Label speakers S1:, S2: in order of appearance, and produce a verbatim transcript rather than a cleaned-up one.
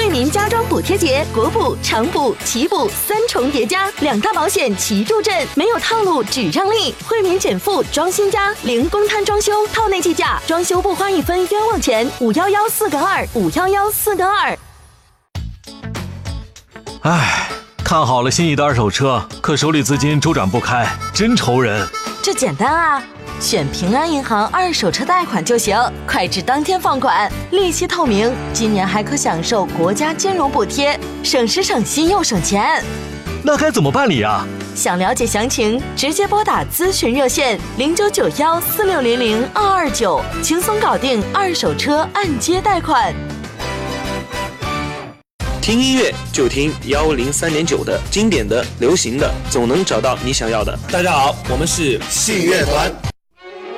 S1: 惠民家装补贴节，国补、长补、奇补三重叠加，两大保险齐助阵，没有套路只让利。惠民减负装新家，零公摊装修，套内计价，装修不花一分冤枉钱。五幺幺四个二，五幺幺四个二。
S2: 唉，看好了心仪的二手车，可手里资金周转不开，真愁人。
S1: 这简单啊，选平安银行二手车贷款就行，快至当天放款，利息透明，今年还可享受国家金融补贴，省时省心又省钱。
S2: 那该怎么办理啊？
S1: 想了解详情，直接拨打咨询热线零九九幺四六零零二二九，轻松搞定二手车按揭贷款。
S3: 听音乐就听幺零三点九的，经典的、流行的，总能找到你想要的。
S4: 大家好，我们是
S5: 信乐团。